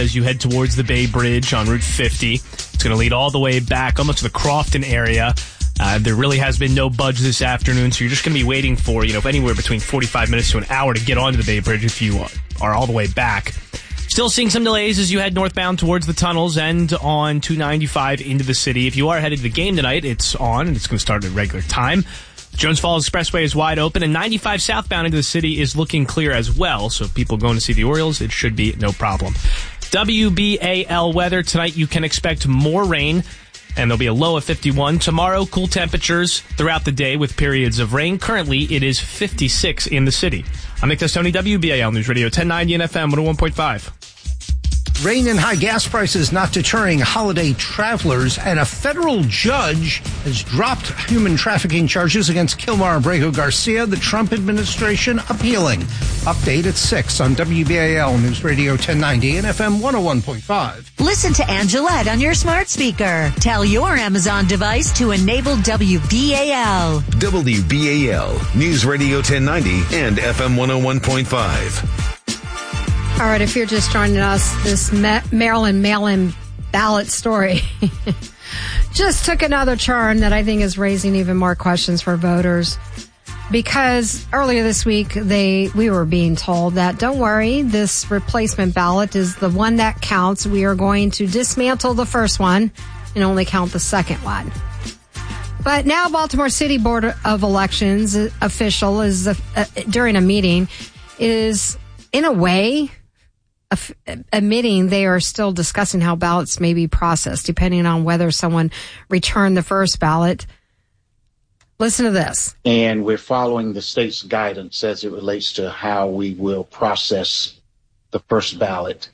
as you head towards the Bay Bridge on Route 50. It's going to lead all the way back almost to the Crofton area. There really has been no budge this afternoon, so you're just going to be waiting for, anywhere between 45 minutes to an hour to get onto the Bay Bridge if you are all the way back. Still seeing some delays as you head northbound towards the tunnels and on 295 into the city. If you are headed to the game tonight, it's on, and it's going to start at regular time. Jones Falls Expressway is wide open, and 95 southbound into the city is looking clear as well. So if people going to see the Orioles, it should be no problem. WBAL weather. Tonight you can expect more rain, and there'll be a low of 51. Tomorrow, cool temperatures throughout the day with periods of rain. Currently, it is 56 in the city. I'm Nick Testoni, WBAL News Radio 1090 and FM 101.5. Rain and high gas prices not deterring holiday travelers, and a federal judge has dropped human trafficking charges against Kilmar Abrego Garcia, the Trump administration appealing. Update at 6 on WBAL News Radio 1090 and FM 101.5. Listen to Angelette on your smart speaker. Tell your Amazon device to enable WBAL. WBAL News Radio 1090 and FM 101.5. All right, if you're just joining us, this Maryland mail-in ballot story just took another turn that I think is raising even more questions for voters. Because earlier this week, we were being told that, don't worry, this replacement ballot is the one that counts. We are going to dismantle the first one and only count the second one. But now Baltimore City Board of Elections official is during a meeting is, in a way, admitting they are still discussing how ballots may be processed, depending on whether someone returned the first ballot. Listen to this. And we're following the state's guidance as it relates to how we will process the first ballot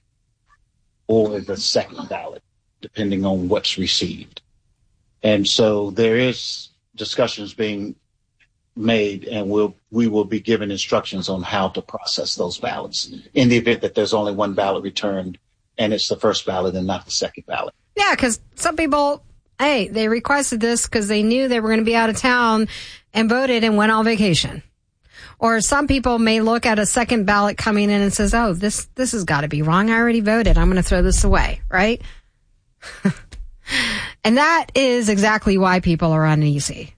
or the second ballot, depending on what's received. And so there is discussions being made, and we will be given instructions on how to process those ballots in the event that there's only one ballot returned and it's the first ballot and not the second ballot. Yeah, because some people, they requested this because they knew they were going to be out of town and voted and went on vacation. Or some people may look at a second ballot coming in and says, oh, this has got to be wrong. I already voted. I'm going to throw this away, right? And that is exactly why people are uneasy.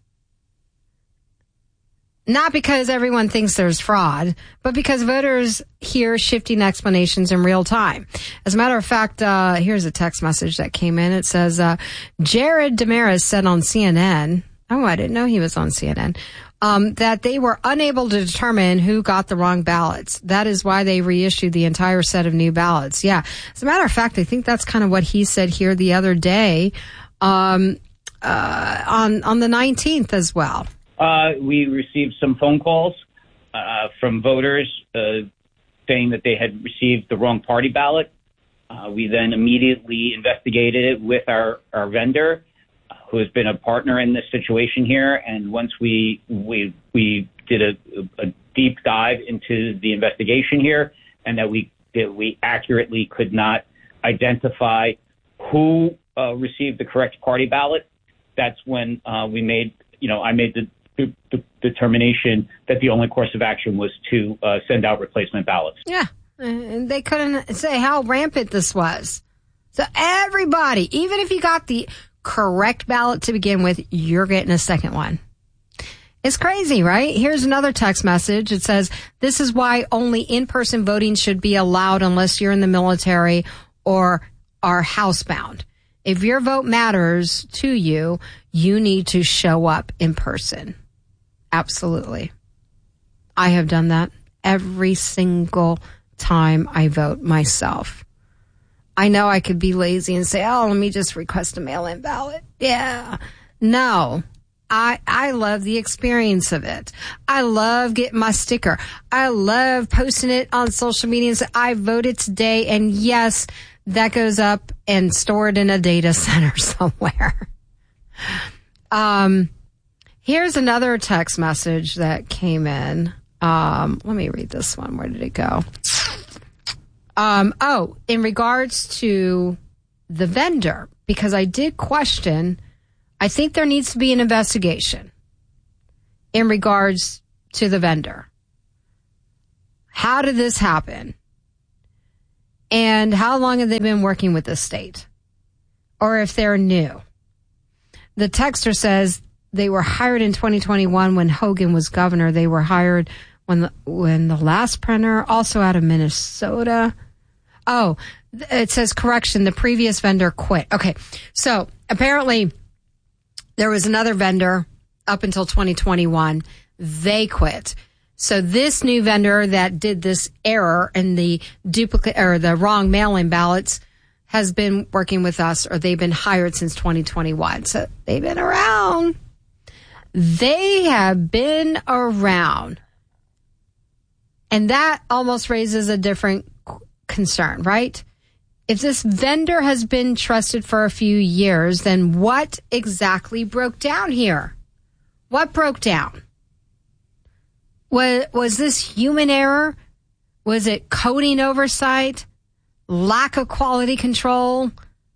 Not because everyone thinks there's fraud, but because voters hear shifting explanations in real time. As a matter of fact, here's a text message that came in. It says, Jared Damaris said on CNN, oh, I didn't know he was on CNN, that they were unable to determine who got the wrong ballots. That is why they reissued the entire set of new ballots. Yeah. As a matter of fact, I think that's kind of what he said here the other day, on the 19th as well. We received some phone calls from voters saying that they had received the wrong party ballot. We then immediately investigated it with our vendor, who has been a partner in this situation here. And once we did a deep dive into the investigation here, and that we accurately could not identify who received the correct party ballot, that's when I made the determination that the only course of action was to send out replacement ballots. Yeah, and they couldn't say how rampant this was. So everybody, even if you got the correct ballot to begin with, you're getting a second one. It's crazy, right? Here's another text message. It says, this is why only in-person voting should be allowed unless you're in the military or are housebound. If your vote matters to you, you need to show up in person. Absolutely. I have done that every single time I vote myself. I know I could be lazy and say, oh, let me just request a mail-in ballot. Yeah. No. I love the experience of it. I love getting my sticker. I love posting it on social media and say, I voted today. And yes, that goes up and stored in a data center somewhere. Here's another text message that came in. Let me read this one. Where did it go? In regards to the vendor, because I did question, I think there needs to be an investigation in regards to the vendor. How did this happen? and how long have they been working with the state, or if they're new. The texter says they were hired in 2021 when Hogan was governor. They were hired when the last printer, also out of Minnesota. Oh, it says correction. The previous vendor quit. Okay. So apparently there was another vendor up until 2021. They quit. So this new vendor that did this error in the duplicate or the wrong mail-in ballots has been working with us, or they've been hired since 2021. So they've been around. They have been around. And that almost raises a different concern, right? If this vendor has been trusted for a few years, then what exactly broke down here? What broke down? Was this human error? Was it coding oversight? Lack of quality control?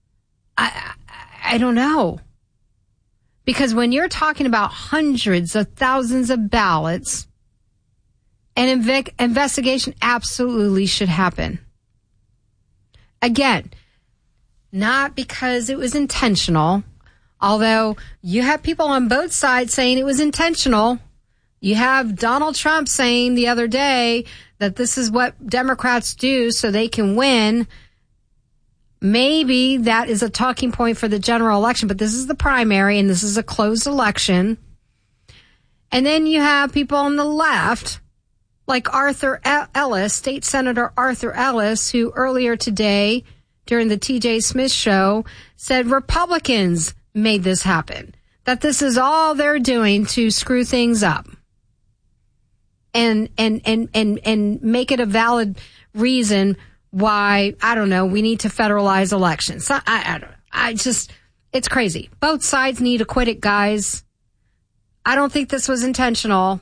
I don't know. Because when you're talking about hundreds of thousands of ballots, an investigation absolutely should happen. Again, not because it was intentional, although you have people on both sides saying it was intentional. You have Donald Trump saying the other day that this is what Democrats do so they can win. Maybe that is a talking point for the general election, but this is the primary and this is a closed election. And then you have people on the left, like Arthur Ellis, State Senator Arthur Ellis, who earlier today during the TJ Smith show said Republicans made this happen, that this is all they're doing to screw things up and make it a valid reason why, I don't know, we need to federalize elections. So it's crazy. Both sides need to quit it, guys. I don't think this was intentional.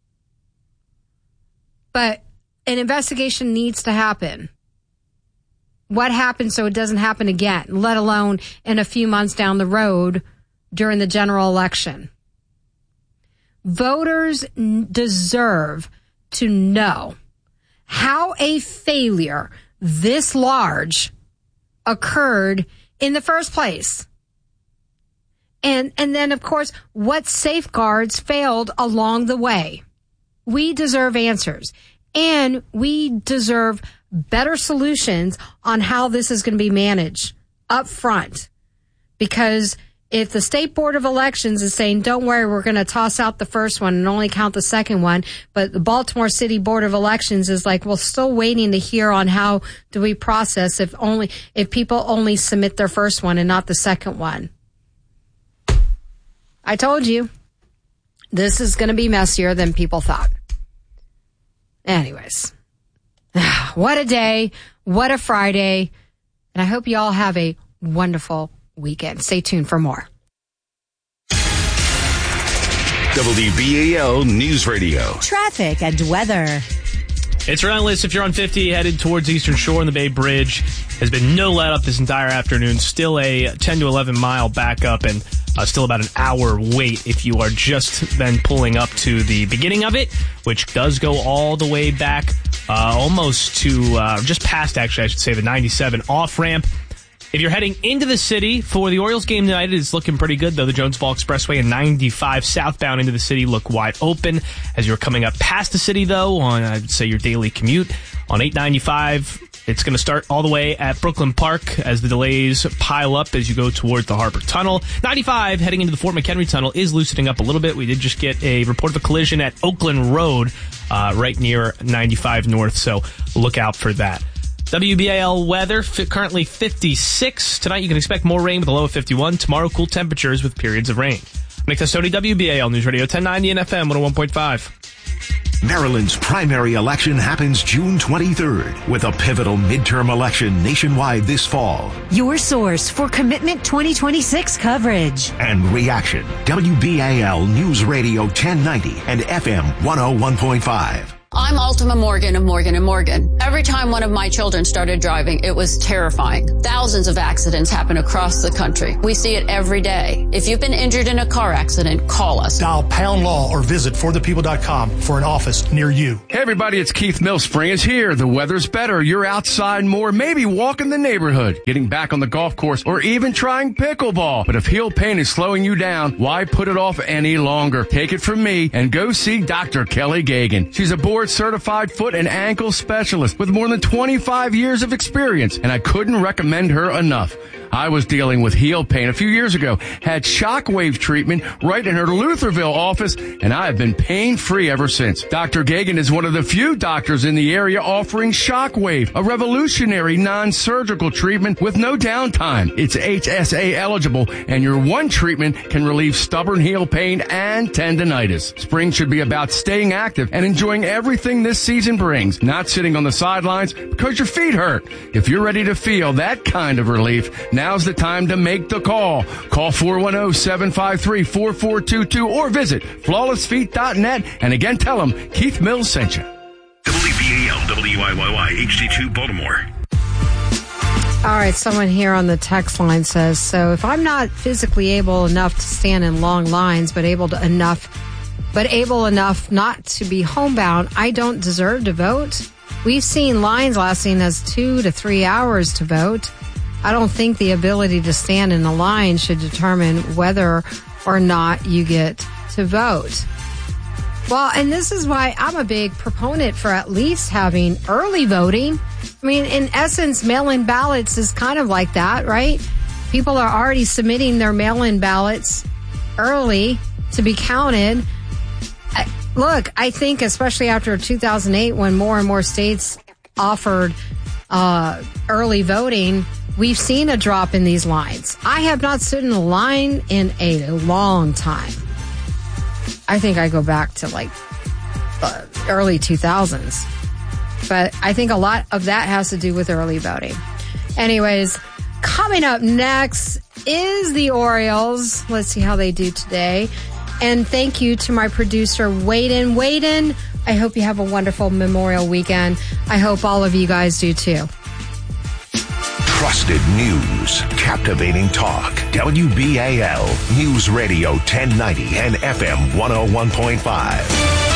But an investigation needs to happen. What happened so it doesn't happen again, let alone in a few months down the road during the general election? Voters deserve to know how a failure this large occurred in the first place. And then, of course, what safeguards failed along the way. We deserve answers, and we deserve better solutions on how this is going to be managed up front. Because if the State Board of Elections is saying, don't worry, we're going to toss out the first one and only count the second one, but the Baltimore City Board of Elections is like, well, still waiting to hear on how do we process if people only submit their first one and not the second one. I told you. This is going to be messier than people thought. Anyways, what a day. What a Friday. And I hope you all have a wonderful weekend. Stay tuned for more. WBAL News Radio. Traffic and weather. It's relentless. If you're on 50 headed towards Eastern Shore and the Bay Bridge, has been no let up this entire afternoon. Still a 10 to 11 mile backup and still about an hour wait if you are just then pulling up to the beginning of it, which does go all the way back almost to just past, actually, I should say, the 97 off-ramp. If you're heading into the city for the Orioles game tonight, it's looking pretty good, though. The Jonesball Expressway and 95 southbound into the city look wide open. As you're coming up past the city, though, on, I'd say, your daily commute, on 895, it's going to start all the way at Brooklyn Park as the delays pile up as you go towards the Harbor Tunnel. 95 heading into the Fort McHenry Tunnel is loosening up a little bit. We did just get a report of a collision at Oakland Road right near 95 North, so look out for that. WBAL weather, currently 56. Tonight you can expect more rain with a low of 51. Tomorrow, cool temperatures with periods of rain. Nick Testoni, WBAL News Radio 1090 and FM 101.5. Maryland's primary election happens June 23rd with a pivotal midterm election nationwide this fall. Your source for Commitment 2026 coverage and reaction. WBAL News Radio 1090 and FM 101.5. I'm Ultima Morgan of Morgan & Morgan. Every time one of my children started driving, it was terrifying. Thousands of accidents happen across the country. We see it every day. If you've been injured in a car accident, call us. Dial pound law or visit forthepeople.com for an office near you. Hey everybody, it's Keith Mills. Spring is here. The weather's better. You're outside more, maybe walking the neighborhood, getting back on the golf course, or even trying pickleball. But if heel pain is slowing you down, why put it off any longer? Take it from me and go see Dr. Kelly Gagan. She's a board-certified foot and ankle specialist with more than 25 years of experience, and I couldn't recommend her enough. I was dealing with heel pain a few years ago, had shockwave treatment right in her Lutherville office, and I have been pain-free ever since. Dr. Gagan is one of the few doctors in the area offering Shockwave, a revolutionary non-surgical treatment with no downtime. It's HSA eligible, and your one treatment can relieve stubborn heel pain and tendinitis. Spring should be about staying active and enjoying everything this season brings, not sitting on the sidelines because your feet hurt. If you're ready to feel that kind of relief, now's the time to make the call. Call 410-753-4422 or visit flawlessfeet.net, and again tell them Keith Mills sent you. WBAL, WIYY, HD2 Baltimore. All right, someone here on the text line says, so if I'm not physically able enough to stand in long lines, but able enough not to be homebound, I don't deserve to vote. We've seen lines lasting as 2 to 3 hours to vote. I don't think the ability to stand in a line should determine whether or not you get to vote. Well, and this is why I'm a big proponent for at least having early voting. I mean, in essence, mail-in ballots is kind of like that, right? People are already submitting their mail-in ballots early to be counted. Look, I think especially after 2008, when more and more states offered early voting, we've seen a drop in these lines. I have not stood in a line in a long time. I think I go back to like early 2000s. But I think a lot of that has to do with early voting. Anyways, coming up next is the Orioles. Let's see how they do today. And thank you to my producer, Waden. Waden, I hope you have a wonderful Memorial weekend. I hope all of you guys do too. Trusted news, captivating talk. WBAL News Radio 1090 and FM 101.5.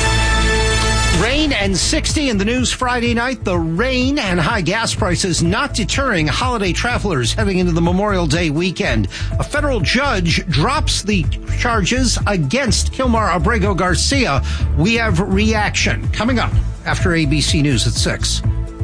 Rain and 60 in the news Friday night. The rain and high gas prices not deterring holiday travelers heading into the Memorial Day weekend. A federal judge drops the charges against Kilmar Abrego Garcia. We have reaction coming up after ABC News at 6.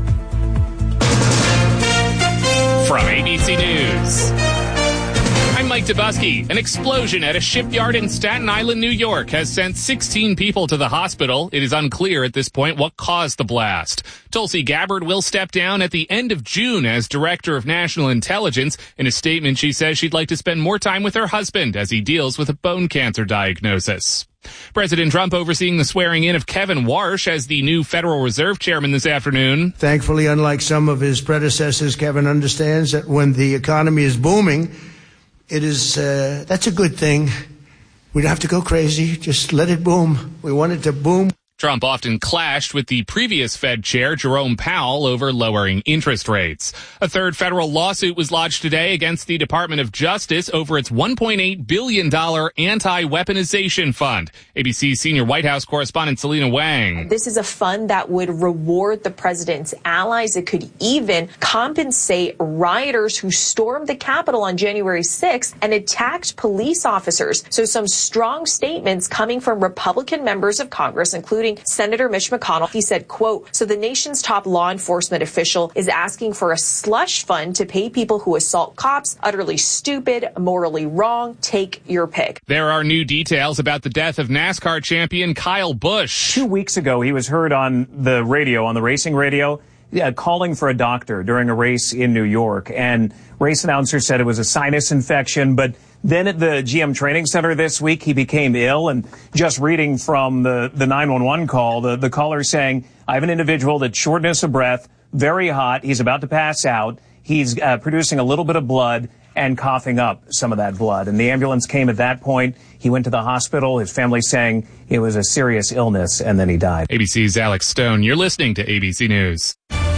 From ABC News, I'm Mike Dubusky. An explosion at a shipyard in Staten Island, New York, has sent 16 people to the hospital. It is unclear at this point what caused the blast. Tulsi Gabbard will step down at the end of June as Director of National Intelligence. In a statement, she says she'd like to spend more time with her husband as he deals with a bone cancer diagnosis. President Trump overseeing the swearing in of Kevin Warsh as the new Federal Reserve Chairman this afternoon. Thankfully, unlike some of his predecessors, Kevin understands that when the economy is booming, it is that's a good thing. We don't have to go crazy. Just let it boom. We want it to boom. Trump often clashed with the previous Fed chair, Jerome Powell, over lowering interest rates. A third federal lawsuit was lodged today against the Department of Justice over its $1.8 billion anti-weaponization fund. ABC's senior White House correspondent Selena Wang. This is a fund that would reward the president's allies. It could even compensate rioters who stormed the Capitol on January 6th and attacked police officers. So some strong statements coming from Republican members of Congress, including Senator Mitch McConnell. He said, quote, so the nation's top law enforcement official is asking for a slush fund to pay people who assault cops. Utterly stupid, morally wrong. Take your pick. There are new details about the death of NASCAR champion Kyle Busch. 2 weeks ago, he was heard on the radio, on the racing radio, calling for a doctor during a race in New York. And race announcers said it was a sinus infection, but then at the GM Training Center this week, he became ill. And just reading from the 911 call, the caller saying, I have an individual that's shortness of breath, very hot. He's about to pass out. He's producing a little bit of blood. and coughing up some of that blood. And the ambulance came at that point. He went to the hospital, his family saying it was a serious illness, and then he died. ABC's Alex Stone. You're listening to ABC News.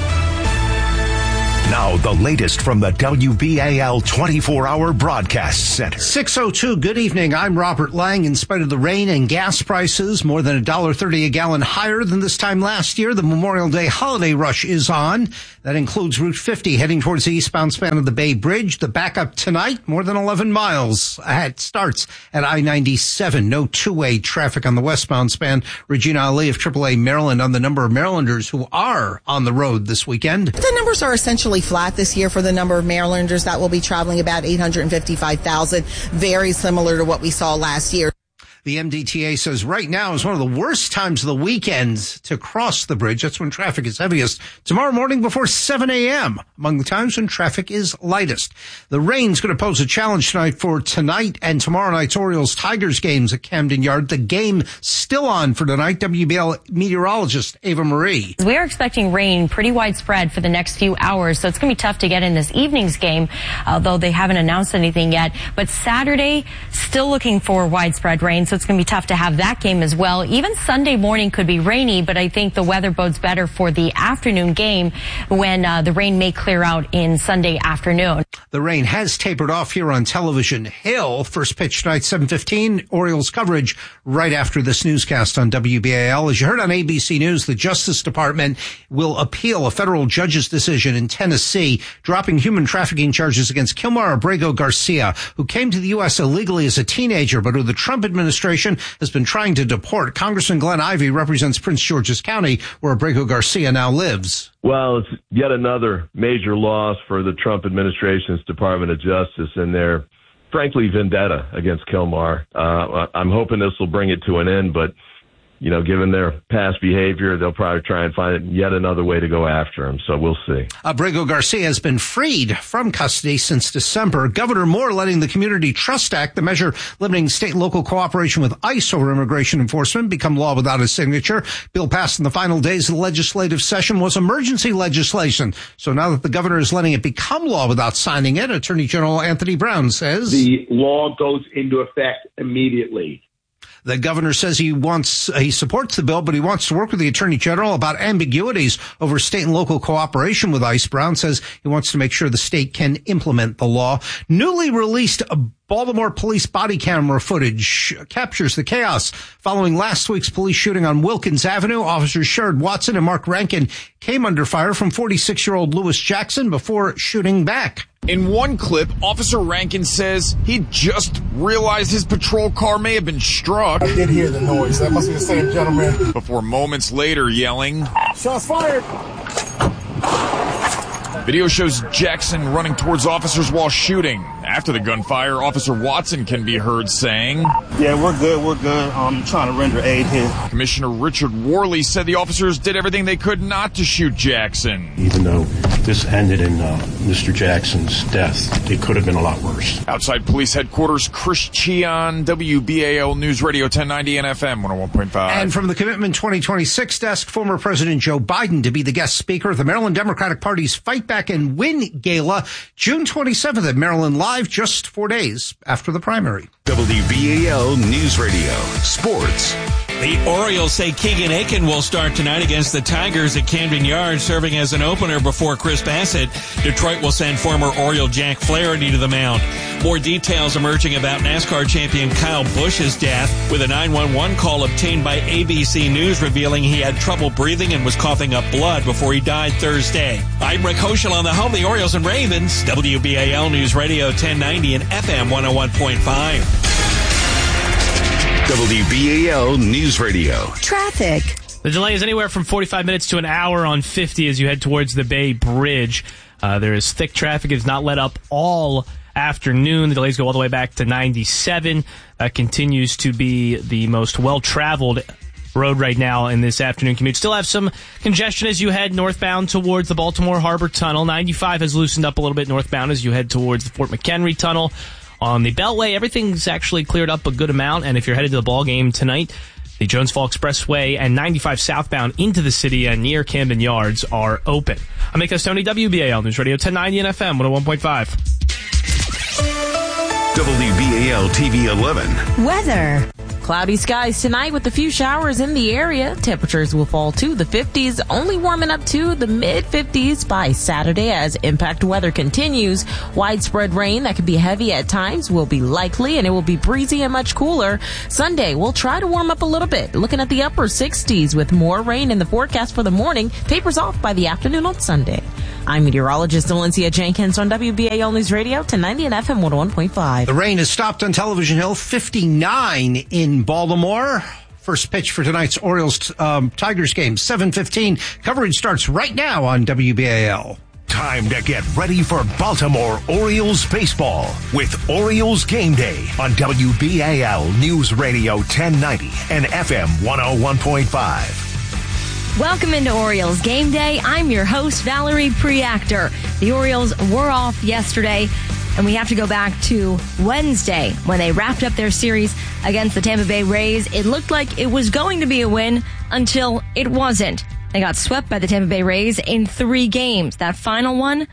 Now, the latest from the WBAL 24-hour broadcast center. 6:02, good evening. I'm Robert Lang. In spite of the rain and gas prices, more than $1.30 a gallon higher than this time last year, the Memorial Day holiday rush is on. That includes Route 50 heading towards the eastbound span of the Bay Bridge. The backup tonight, more than 11 miles. It starts at I-97. No two-way traffic on the westbound span. Regina Ali of AAA Maryland on the number of Marylanders who are on the road this weekend. The numbers are essentially flat this year for the number of Marylanders that will be traveling, about 855,000, very similar to what we saw last year. The MDTA says right now is one of the worst times of the weekend to cross the bridge. That's when traffic is heaviest. Tomorrow morning before 7 a.m., among the times when traffic is lightest. The rain's going to pose a challenge tonight for tonight and tomorrow night's Orioles-Tigers games at Camden Yard. The game still on for tonight. WBL meteorologist Ava Marie. We are expecting rain pretty widespread for the next few hours, so it's going to be tough to get in this evening's game, although they haven't announced anything yet. But Saturday, still looking for widespread rain. So it's going to be tough to have that game as well. Even Sunday morning could be rainy, but I think the weather bodes better for the afternoon game when the rain may clear out in Sunday afternoon. The rain has tapered off here on Television Hill. First pitch tonight, 7:15. Orioles coverage right after this newscast on WBAL. As you heard on ABC News, the Justice Department will appeal a federal judge's decision in Tennessee, dropping human trafficking charges against Kilmar Abrego Garcia, who came to the U.S. illegally as a teenager, but who the Trump administration has been trying to deport. Congressman Glenn Ivey represents Prince George's County, where Abrego Garcia now lives. Well, it's yet another major loss for the Trump administration's Department of Justice and their, frankly, vendetta against Kilmar. I'm hoping this will bring it to an end, but you know, given their past behavior, they'll probably try and find yet another way to go after him. So we'll see. Abrego Garcia has been freed from custody since December. Governor Moore letting the Community Trust Act, the measure limiting state and local cooperation with ICE over immigration enforcement, become law without his signature. Bill passed in the final days of the legislative session was emergency legislation. So now that the governor is letting it become law without signing it, Attorney General Anthony Brown says the law goes into effect immediately. The governor says he supports the bill, but he wants to work with the attorney general about ambiguities over state and local cooperation with ICE. Brown says he wants to make sure the state can implement the law. Newly released Baltimore police body camera footage captures the chaos following last week's police shooting on Wilkins Avenue. Officers Sherrod Watson and Mark Rankin came under fire from 46-year-old Lewis Jackson before shooting back. In one clip, Officer Rankin says he just realized his patrol car may have been struck. I did hear the noise. That must be the same gentleman. Before moments later yelling, "Shots fired!" Video shows Jackson running towards officers while shooting. After the gunfire, Officer Watson can be heard saying, "Yeah, we're good. I'm trying to render aid here." Commissioner Richard Worley said the officers did everything they could not to shoot Jackson. Even though this ended in Mr. Jackson's death, it could have been a lot worse. Outside police headquarters, Chris Cheon, WBAL News Radio 1090 and FM 101.5. And from the Commitment 2026 desk, former President Joe Biden to be the guest speaker at the Maryland Democratic Party's Fight Back and Win Gala, June 27th at Maryland Live, just 4 days after the primary. WBAL News Radio Sports. The Orioles say Keegan Aiken will start tonight against the Tigers at Camden Yards, serving as an opener before Chris Bassett. Detroit will send former Oriole Jack Flaherty to the mound. More details emerging about NASCAR champion Kyle Busch's death, with a 911 call obtained by ABC News revealing he had trouble breathing and was coughing up blood before he died Thursday. I'm Rick Hoschel on the home of the Orioles and Ravens, WBAL News Radio 1090 and FM 101.5. WBAL News Radio. Traffic. The delay is anywhere from 45 minutes to an hour on 50 as you head towards the Bay Bridge. There is thick traffic. It's not let up all afternoon. The delays go all the way back to 97. That continues to be the most well-traveled road right now in this afternoon commute. Still have some congestion as you head northbound towards the Baltimore Harbor Tunnel. 95 has loosened up a little bit northbound as you head towards the Fort McHenry Tunnel. On the Beltway, everything's actually cleared up a good amount, and if you're headed to the ball game tonight, the Jones Fall Expressway and 95 southbound into the city and near Camden Yards are open. I'm Nick Tony, WBAL News Radio 1090 and FM 101.5. WBAL TV 11. Weather. Cloudy skies tonight with a few showers in the area. Temperatures will fall to the 50s, only warming up to the mid-50s by Saturday as impact weather continues. Widespread rain that could be heavy at times will be likely, and it will be breezy and much cooler. Sunday will try to warm up a little bit, looking at the upper 60s with more rain in the forecast for the morning. Tapers off by the afternoon on Sunday. I'm meteorologist Valencia Jenkins on WBAL News Radio 1090 and FM 101.5. The rain has stopped on Television Hill, 59 in Baltimore. First pitch for tonight's Orioles-Tigers game, 7:15. Coverage starts right now on WBAL. Time to get ready for Baltimore Orioles baseball with Orioles Game Day on WBAL News Radio 1090 and FM 101.5. Welcome into Orioles Game Day. I'm your host, Valerie Preactor. The Orioles were off yesterday, and we have to go back to Wednesday when they wrapped up their series against the Tampa Bay Rays. It looked like it was going to be a win until it wasn't. They got swept by the Tampa Bay Rays in 3 games. That final one,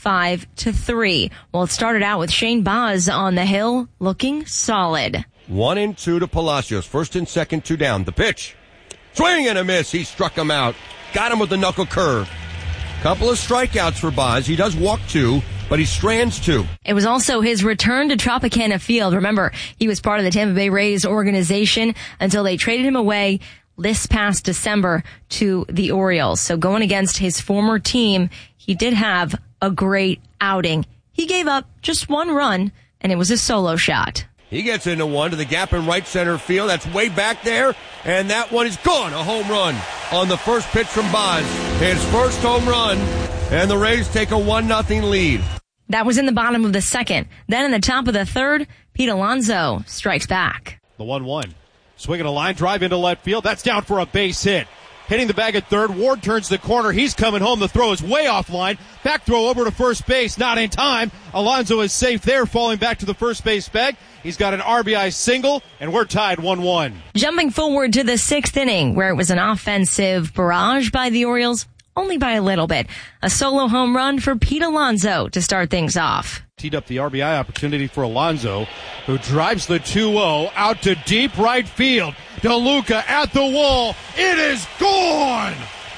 5-3. Well, it started out with Shane Baz on the hill looking solid. 1-2 to Palacios. First and second, 2 down. The pitch. Swing and a miss. He struck him out. Got him with the knuckle curve. Couple of strikeouts for Baz. He does walk 2, but he strands 2. It was also his return to Tropicana Field. Remember, he was part of the Tampa Bay Rays organization until they traded him away this past December to the Orioles. So going against his former team, he did have a great outing. He gave up just 1 run, and it was a solo shot. He gets into one to the gap in right center field. That's way back there, and that one is gone. A home run on the first pitch from Baz. His first home run, and the Rays take a 1-0 lead. That was in the bottom of the second. Then in the top of the third, Pete Alonso strikes back. The 1-1. Swinging a line drive into left field. That's down for a base hit. Hitting the bag at third. Ward turns the corner. He's coming home. The throw is way offline. Back throw over to first base. Not in time. Alonso is safe there, falling back to the first base bag. He's got an RBI single, and we're tied 1-1. Jumping forward to the 6th inning, where it was an offensive barrage by the Orioles, only by a little bit. A solo home run for Pete Alonso to start things off. Teed up the RBI opportunity for Alonso, who drives the 2-0 out to deep right field. DeLuca at the wall. It is gone!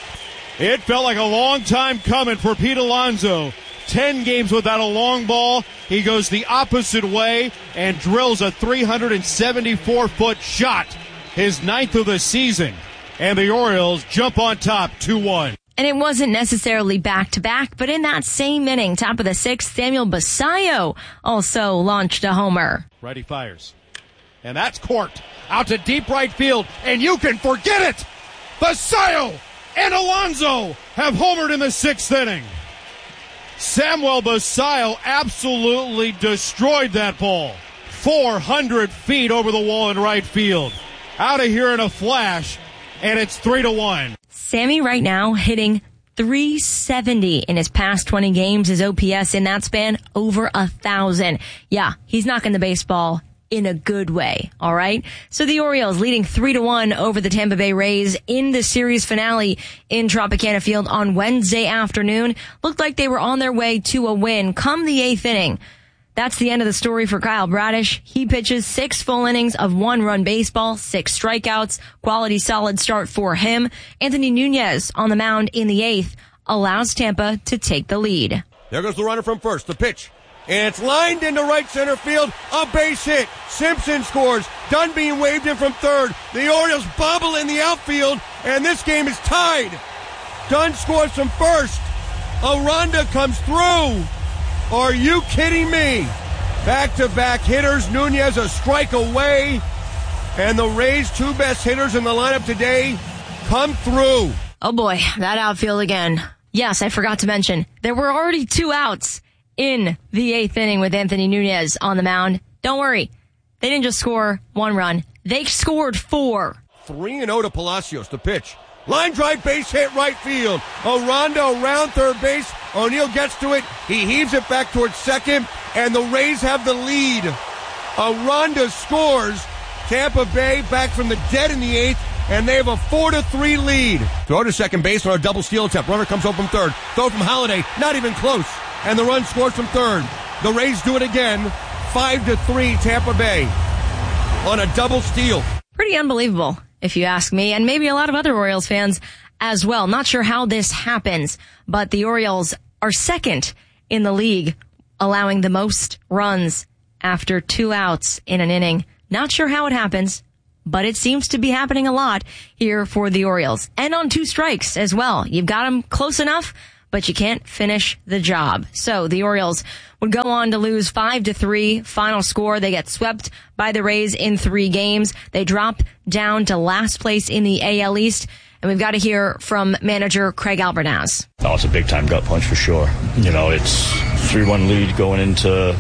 It felt like a long time coming for Pete Alonso. 10 games without a long ball. He goes the opposite way and drills a 374-foot shot, his 9th of the season. And the Orioles jump on top 2-1. And it wasn't necessarily back-to-back, but in that same inning, top of the 6th, Samuel Basallo also launched a homer. Righty fires. And that's corked out to deep right field, and you can forget it! Basallo and Alonso have homered in the 6th inning. Samuel Basallo absolutely destroyed that ball. 400 feet over the wall in right field. Out of here in a flash, and it's 3-1. Sammy right now hitting .370 in his past 20 games. His OPS in that span over 1,000. Yeah, he's knocking the baseball in a good way. All right. So the Orioles leading 3-1 over the Tampa Bay Rays in the series finale in Tropicana Field on Wednesday afternoon. Looked like they were on their way to a win come the 8th inning. That's the end of the story for Kyle Bradish. He pitches 6 full innings of 1-run baseball, 6 strikeouts, quality solid start for him. Anthony Nunez on the mound in the 8th allows Tampa to take the lead. There goes the runner from first. The pitch. And it's lined into right center field. A base hit. Simpson scores. Dunn being waved in from third. The Orioles bobble in the outfield, and this game is tied. Dunn scores from first. Aranda comes through. Are you kidding me? Back-to-back hitters. Nunez a strike away. And the Rays' 2 best hitters in the lineup today come through. Oh boy, that outfield again. Yes, I forgot to mention, there were already 2 outs in the 8th inning with Anthony Nunez on the mound. Don't worry. They didn't just score 1 run. They scored 4. 3-0 to Palacios. The pitch. Line drive, base hit, right field. Aranda around third base. O'Neill gets to it. He heaves it back towards second, and the Rays have the lead. Aranda scores. Tampa Bay back from the dead in the 8th, and they have a 4-3 lead. Throw to second base on a double steal attempt. Runner comes up from third. Throw from Holiday, not even close. And the run scores from third. The Rays do it again. 5-3 Tampa Bay on a double steal. Pretty unbelievable, if you ask me, and maybe a lot of other Orioles fans as well. Not sure how this happens, but the Orioles are second in the league, allowing the most runs after 2 outs in an inning. Not sure how it happens, but it seems to be happening a lot here for the Orioles. And on 2 strikes as well. You've got them close enough, but you can't finish the job. So the Orioles would go on to lose 5-3. Final score, they get swept by the Rays in 3 games. They drop down to last place in the AL East. And we've got to hear from manager Craig Albernaz. Oh, it's a big-time gut punch for sure. You know, it's 3-1 lead going into the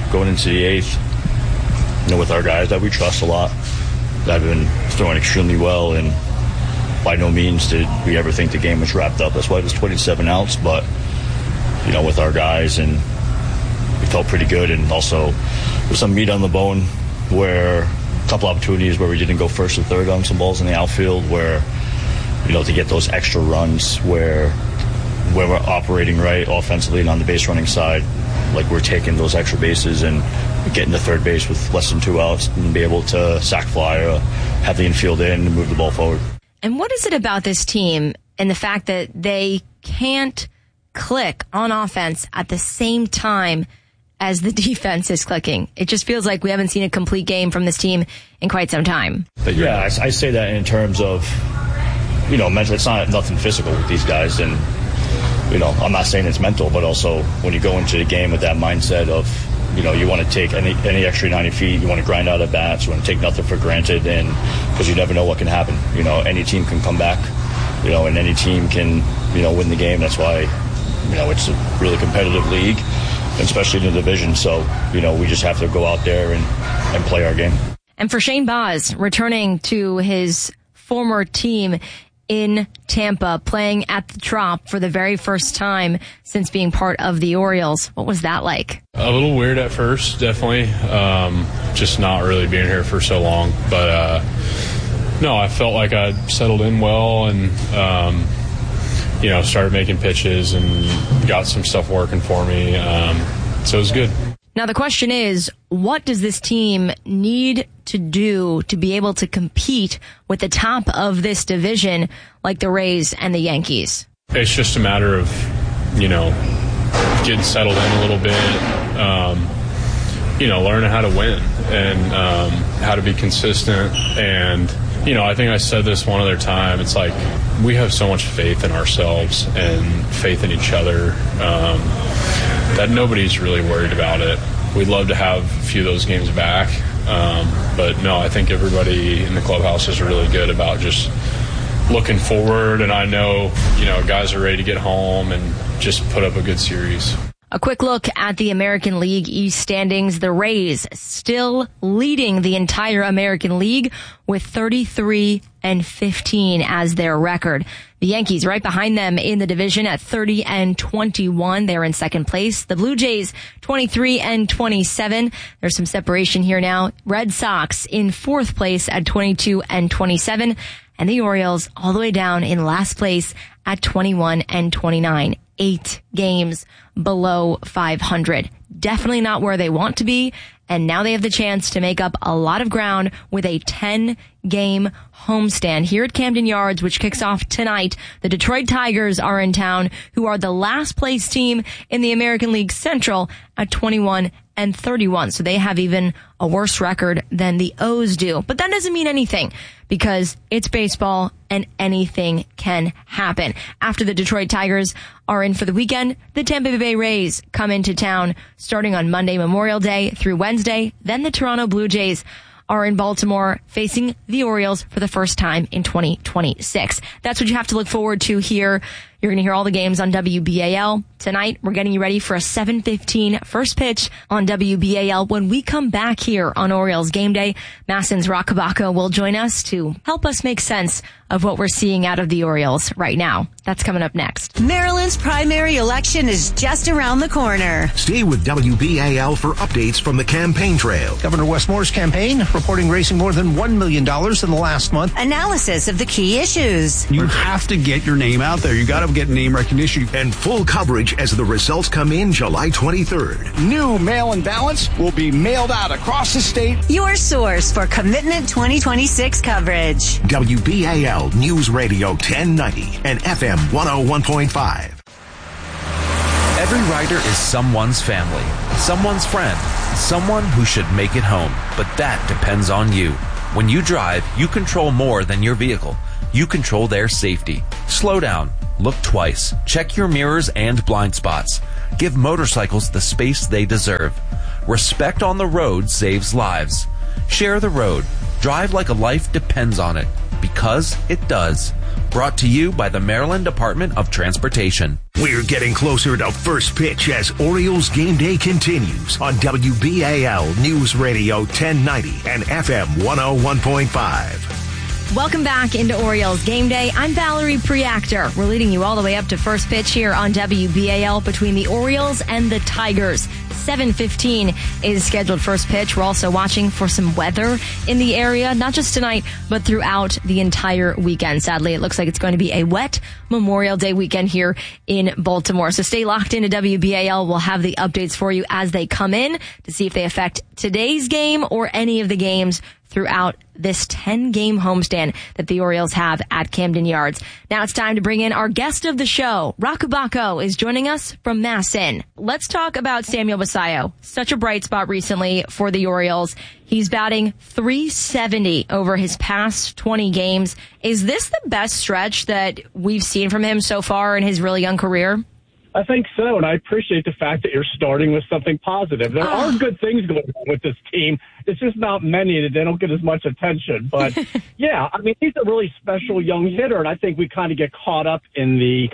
8th. You know, with our guys that we trust a lot, that have been throwing extremely well, and by no means did we ever think the game was wrapped up. That's why it was 27 outs. But, you know, with our guys, and we felt pretty good. And also with some meat on the bone, where a couple opportunities where we didn't go first or third on some balls in the outfield, where, you know, to get those extra runs where we're operating right offensively and on the base running side, like we're taking those extra bases and getting to third base with less than 2 outs and be able to sac fly or have the infield in and move the ball forward. And what is it about this team and the fact that they can't click on offense at the same time as the defense is clicking? It just feels like we haven't seen a complete game from this team in quite some time. But yeah, I say that in terms of, you know, mental. It's not nothing physical with these guys. And, you know, I'm not saying it's mental, but also when you go into the game with that mindset of, you know, you want to take any extra 90 feet, you want to grind out at bats, you want to take nothing for granted, and because you never know what can happen. You know, any team can come back, you know, and any team can, you know, win the game. That's why, you know, it's a really competitive league, especially in the division. So, you know, we just have to go out there and play our game. And for Shane Baz, returning to his former team in Tampa, playing at the Trop for the very first time since being part of the Orioles. What was that like? A little weird at first, definitely. Just not really being here for so long. But, no, I felt like I settled in well and, you know, started making pitches and got some stuff working for me. So it was good. Now, the question is, what does this team need to do to be able to compete with the top of this division like the Rays and the Yankees? It's just a matter of, you know, getting settled in a little bit, you know, learning how to win and how to be consistent. And, you know, I think I said this one other time. It's like we have so much faith in ourselves and faith in each other that nobody's really worried about it. We'd love to have a few of those games back. But no, I think everybody in the clubhouse is really good about just looking forward. And I know, you know, guys are ready to get home and just put up a good series. A quick look at the American League East standings. The Rays still leading the entire American League with 33-15 as their record. The Yankees right behind them in the division at 30-21. They're in second place. The Blue Jays 23-27. There's some separation here now. Red Sox in fourth place at 22-27. And the Orioles all the way down in last place at 21-29. 8 games below 500. Definitely not where they want to be. And now they have the chance to make up a lot of ground with a 10-game homestand here at Camden Yards, which kicks off tonight. The Detroit Tigers are in town, who are the last place team in the American League Central at 21-31. So they have even a worse record than the O's do. But that doesn't mean anything because it's baseball and anything can happen. After the Detroit Tigers are in for the weekend, the Tampa Bay Rays come into town starting on Monday, Memorial Day through Wednesday. Then the Toronto Blue Jays are in Baltimore facing the Orioles for the first time in 2026. That's what you have to look forward to here. You're going to hear all the games on WBAL. Tonight, we're getting you ready for a 7:15 first pitch on WBAL. When we come back here on Orioles Game Day, Masson's Rock Kabaka will join us to help us make sense of what we're seeing out of the Orioles right now. That's coming up next. Maryland's primary election is just around the corner. Stay with WBAL for updates from the campaign trail. Governor Wes Moore's campaign reporting raising more than $1 million in the last month. Analysis of the key issues. You have to get your name out there. You got to of getting name recognition. And full coverage as the results come in July 23rd. New mail-in ballots will be mailed out across the state. Your source for Commitment 2026 coverage. WBAL News Radio 1090 and FM 101.5. Every rider is someone's family, someone's friend, someone who should make it home. But that depends on you. When you drive, you control more than your vehicle. You control their safety. Slow down. Look twice. Check your mirrors and blind spots. Give motorcycles the space they deserve. Respect on the road saves lives. Share the road. Drive like a life depends on it. Because it does. Brought to you by the Maryland Department of Transportation. We're getting closer to first pitch as Orioles game day continues on WBAL News Radio 1090 and FM 101.5. Welcome back into Orioles Game Day. I'm Valerie Preactor. We're leading you all the way up to first pitch here on WBAL between the Orioles and the Tigers. 7:15 is scheduled first pitch. We're also watching for some weather in the area, not just tonight, but throughout the entire weekend. Sadly, it looks like it's going to be a wet Memorial Day weekend here in Baltimore. So stay locked into WBAL. We'll have the updates for you as they come in to see if they affect today's game or any of the games throughout this 10-game homestand that the Orioles have at Camden Yards. Now it's time to bring in our guest of the show. Rakubako is joining us from MASN. Let's talk about Samuel Basallo. Such a bright spot recently for the Orioles. He's batting .370 over his past 20 games. Is this the best stretch that we've seen from him so far in his really young career? I think so, and I appreciate the fact that you're starting with something positive. There are good things going on with this team. It's just not many that they don't get as much attention. But, yeah, I mean, he's a really special young hitter, and I think we kind of get caught up in the,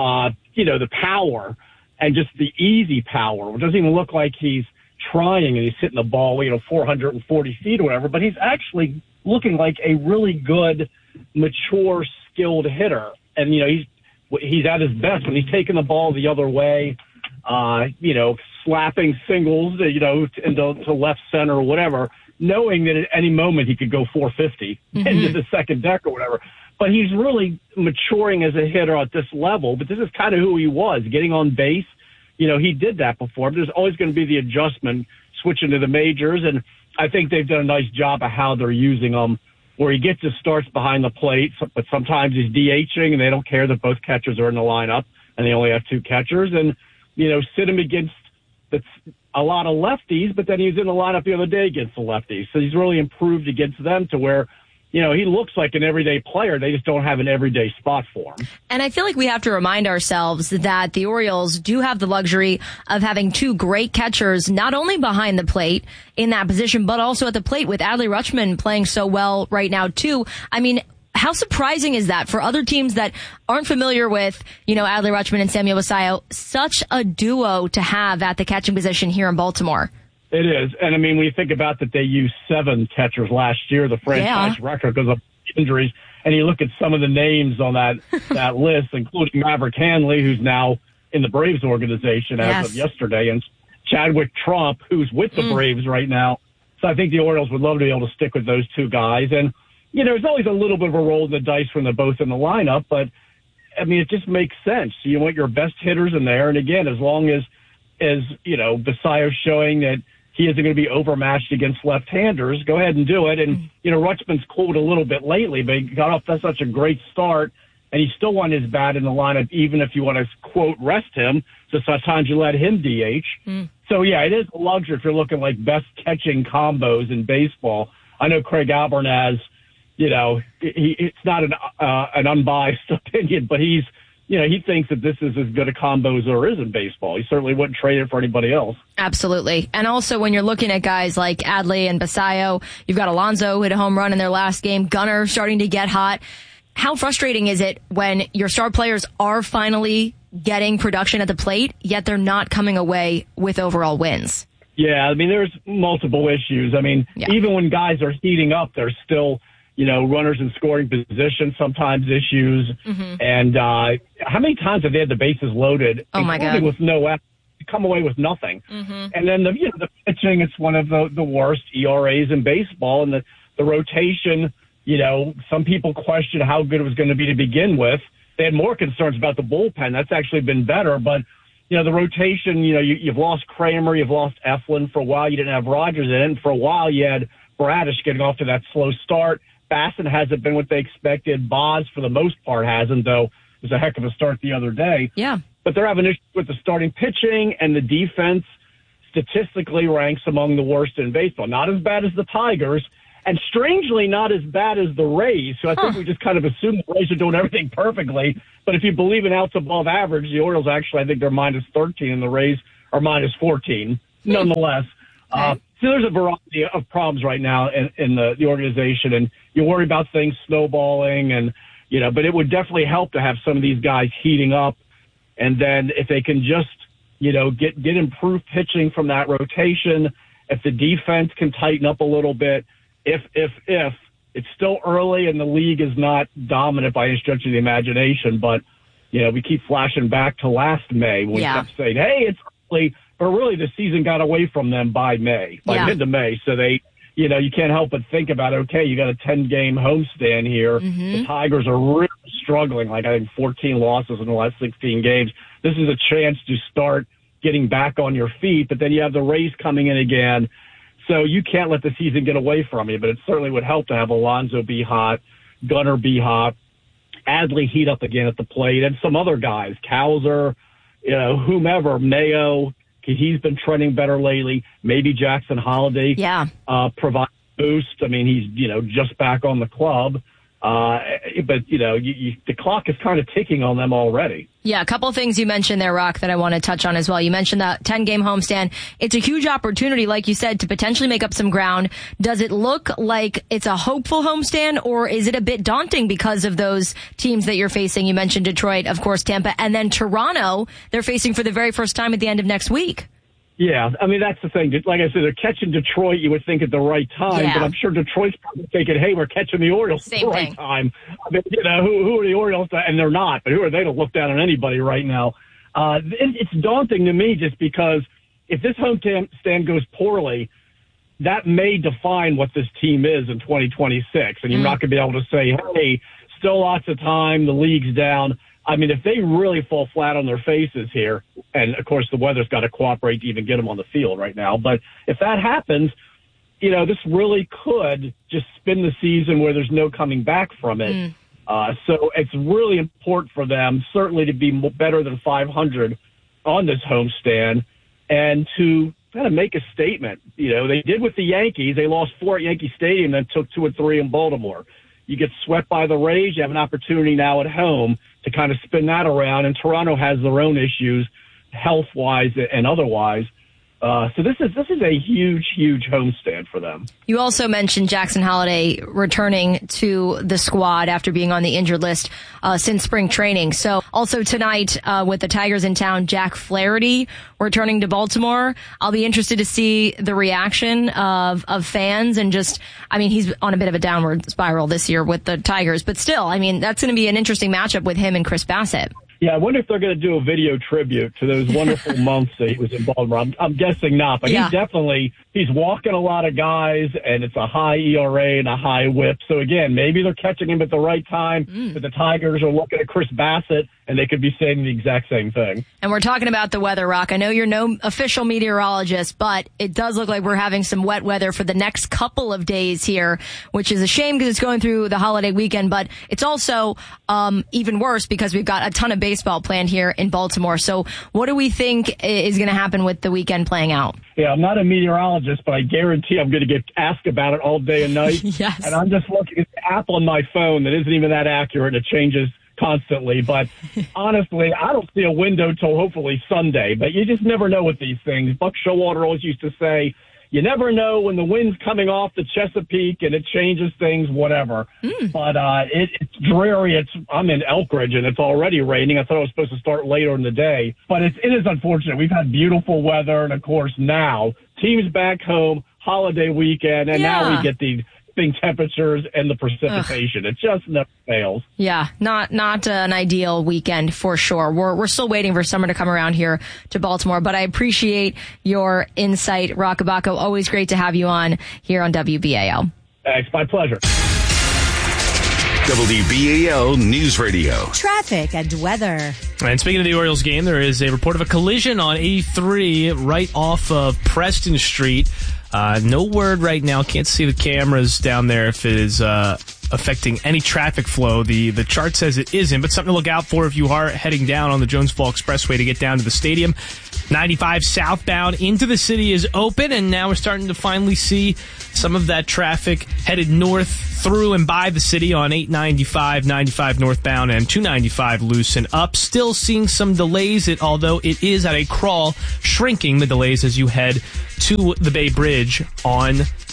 the power and just the easy power. It doesn't even look like he's trying and he's hitting the ball, 440 feet or whatever, but he's actually looking like a really good, mature, skilled hitter. And, he's at his best when he's taking the ball the other way, slapping singles, into left center or whatever, knowing that at any moment he could go 450 into the second deck or whatever. But he's really maturing as a hitter at this level. But this is kind of who he was, getting on base. He did that before. But there's always going to be the adjustment switching to the majors. And I think they've done a nice job of how they're using him, where he gets his starts behind the plate, but sometimes he's DHing, and they don't care that both catchers are in the lineup, and they only have two catchers. And, sit him against a lot of lefties, but then he was in the lineup the other day against the lefties. So he's really improved against them to where, he looks like an everyday player. They just don't have an everyday spot for him. And I feel like we have to remind ourselves that the Orioles do have the luxury of having two great catchers, not only behind the plate in that position, but also at the plate with Adley Rutschman playing so well right now, too. I mean, how surprising is that for other teams that aren't familiar with, Adley Rutschman and Samuel Basallo? Such a duo to have at the catching position here in Baltimore. It is. And, I mean, when you think about that they used 7 catchers last year, the franchise record because of injuries, and you look at some of the names on that list, including Maverick Hanley, who's now in the Braves organization as of yesterday, and Chadwick Trump, who's with the Braves right now. So I think the Orioles would love to be able to stick with those two guys. And, there's always a little bit of a roll in the dice when they're both in the lineup, but, I mean, it just makes sense. You want your best hitters in there, and, again, as long as Basallo's showing that he isn't going to be overmatched against left-handers, go ahead and do it. And, Rutschman's cooled a little bit lately, but he got off to such a great start, and he still won his bat in the lineup, even if you want to, quote, rest him. So sometimes you let him DH. So, yeah, it is a luxury if you're looking like best catching combos in baseball. I know Craig Albernaz, it's not an unbiased opinion, but he thinks that this is as good a combo as there is in baseball. He certainly wouldn't trade it for anybody else. Absolutely. And also when you're looking at guys like Adley and Basallo, you've got Alonso who hit a home run in their last game, Gunnar starting to get hot. How frustrating is it when your star players are finally getting production at the plate, yet they're not coming away with overall wins? Yeah, I mean, there's multiple issues. I mean, even when guys are heating up, there's still runners in scoring position, sometimes issues. And how many times have they had the bases loaded, including with no effort, come away with nothing? And then the pitching, it's one of the worst ERAs in baseball, and the rotation. Some people question how good it was going to be to begin with. They had more concerns about the bullpen. That's actually been better, but the rotation, you've lost Kramer, you've lost Eflin for a while. You didn't have Rogers in, and for a while you had Bradish getting off to that slow start. Bassett hasn't been what they expected. Boz, for the most part, hasn't, though it was a heck of a start the other day. Yeah. But they're having issues with the starting pitching, and the defense statistically ranks among the worst in baseball. Not as bad as the Tigers, and strangely not as bad as the Rays. So I think we just kind of assume the Rays are doing everything perfectly. But if you believe in outs above average, the Orioles actually, I think they're minus 13, and the Rays are minus 14, nonetheless. So there's a variety of problems right now in the organization, and you worry about things snowballing, and but it would definitely help to have some of these guys heating up, and then if they can just get improved pitching from that rotation, if the defense can tighten up a little bit, if it's still early and the league is not dominant by any stretch of the imagination, but we keep flashing back to last May when we kept saying, hey, it's early. But really, the season got away from them by mid to May. So they, you can't help but think about, okay, you got a 10-game homestand here. Mm-hmm. The Tigers are really struggling, I think 14 losses in the last 16 games. This is a chance to start getting back on your feet. But then you have the Rays coming in again. So you can't let the season get away from you. But it certainly would help to have Alonso be hot, Gunnar be hot, Adley heat up again at the plate, and some other guys, Cowser, whomever, Mayo. He's been trending better lately. Maybe Jackson Holiday provides a boost. I mean, he's, just back on the club. But the clock is kind of ticking on them already. Yeah, a couple of things you mentioned there, Rock, that I want to touch on as well. You mentioned that 10-game homestand. It's a huge opportunity, like you said, to potentially make up some ground. Does it look like it's a hopeful homestand, or is it a bit daunting because of those teams that you're facing? You mentioned Detroit, of course, Tampa, and then Toronto, they're facing for the very first time at the end of next week. Yeah, I mean, that's the thing. Like I said, they're catching Detroit, you would think, at the right time, but I'm sure Detroit's probably thinking, hey, we're catching the Orioles at the right time. I mean, who are the Orioles? And they're not, but who are they to look down on anybody right now? It's daunting to me just because if this homestand goes poorly, that may define what this team is in 2026, and you're not going to be able to say, hey, still lots of time, the league's down. I mean, if they really fall flat on their faces here, and of course the weather's got to cooperate to even get them on the field right now, but if that happens, this really could just spin the season where there's no coming back from it. So it's really important for them, certainly, to be better than 500 on this homestand and to kind of make a statement. They did with the Yankees. They lost 4 at Yankee Stadium, then took 2 and 3 in Baltimore. You get swept by the Rays, you have an opportunity now at home to kind of spin that around, and Toronto has their own issues, health-wise and otherwise. So this is a huge, huge homestand for them. You also mentioned Jackson Holiday returning to the squad after being on the injured list since spring training. So also tonight with the Tigers in town, Jack Flaherty returning to Baltimore. I'll be interested to see the reaction of fans and he's on a bit of a downward spiral this year with the Tigers, but still, that's going to be an interesting matchup with him and Chris Bassett. Yeah, I wonder if they're going to do a video tribute to those wonderful months that he was in Baltimore. I'm guessing not, but he's walking a lot of guys, and it's a high ERA and a high whip. So again, maybe they're catching him at the right time, but the Tigers are looking at Chris Bassett, and they could be saying the exact same thing. And we're talking about the weather, Rock. I know you're no official meteorologist, but it does look like we're having some wet weather for the next couple of days here, which is a shame because it's going through the holiday weekend, but it's also even worse because we've got a ton of baseball planned here in Baltimore. So what do we think is going to happen with the weekend playing out? Yeah, I'm not a meteorologist, but I guarantee I'm going to get asked about it all day and night. Yes. And I'm just looking at the app on my phone that isn't even that accurate. It changes constantly. But honestly, I don't see a window till hopefully Sunday. But you just never know with these things. Buck Showalter always used to say, you never know when the wind's coming off the Chesapeake and it changes things, whatever. But it's dreary. I'm in Elkridge and it's already raining. I thought it was supposed to start later in the day. But it is unfortunate. We've had beautiful weather, and of course now teams back home, holiday weekend, and now we get these temperatures and the precipitation. It just never fails. Yeah, not an ideal weekend for sure. We're still waiting for summer to come around here to Baltimore, but I appreciate your insight, Rock Abaco. Always great to have you on here on WBAL. Thanks, my pleasure. WBAL News Radio. Traffic and weather. And speaking of the Orioles game, there is a report of a collision on 83 right off of Preston Street. No word right now. Can't see the cameras down there if it is affecting any traffic flow. The chart says it isn't, but something to look out for if you are heading down on the Jonesville Expressway to get down to the stadium. 95 southbound into the city is open, and now we're starting to finally see some of that traffic headed north through and by the city on 895, 95 northbound, and 295 loosen up. Still seeing some delays, although it is at a crawl, shrinking the delays as you head to the Bay Bridge on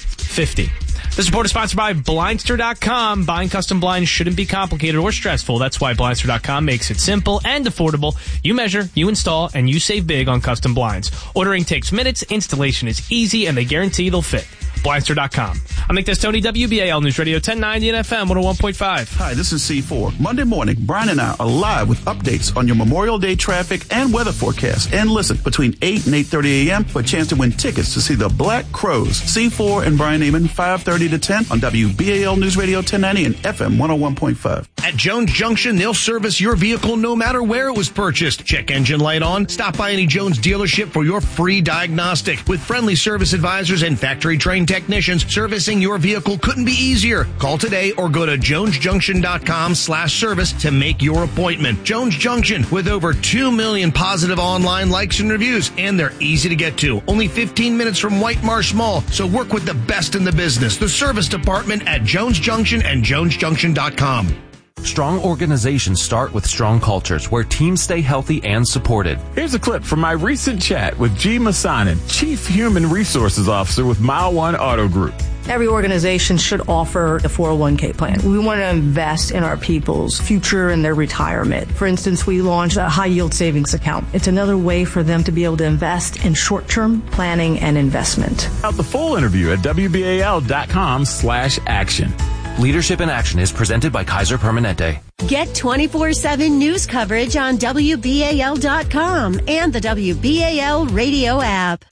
50. This report is sponsored by Blindster.com. Buying custom blinds shouldn't be complicated or stressful. That's why Blindster.com makes it simple and affordable. You measure, you install, and you save big on custom blinds. Ordering takes minutes, installation is easy, and they guarantee they'll fit. Blindster.com. I'm Nick Tony, WBAL News Radio 1090 and FM 101.5. Hi, this is C4. Monday morning, Brian and I are live with updates on your Memorial Day traffic and weather forecast. And listen, between 8 and 8:30 a.m. for a chance to win tickets to see the Black Crowes. C4 and Brian Neiman, 5:30 to 10 on WBAL News Radio 1090 and FM 101.5. At Jones Junction, they'll service your vehicle no matter where it was purchased. Check engine light on. Stop by any Jones dealership for your free diagnostic. With friendly service advisors and factory-trained technicians, servicing your vehicle couldn't be easier. Call today or go to jonesjunction.com/service to make your appointment. Jones Junction, with over 2 million positive online likes and reviews, and they're easy to get to. Only 15 minutes from White Marsh Mall, so work with the best in the business. The service department at Jones Junction and jonesjunction.com. Strong organizations start with strong cultures where teams stay healthy and supported. Here's a clip from my recent chat with G. Masanin, Chief Human Resources Officer with Mile One Auto Group. Every organization should offer a 401k plan. We want to invest in our people's future and their retirement. For instance, we launched a high yield savings account. It's another way for them to be able to invest in short-term planning and investment. Out the full interview at WBAL.com/action. Leadership in Action is presented by Kaiser Permanente. Get 24/7 news coverage on WBAL.com and the WBAL radio app.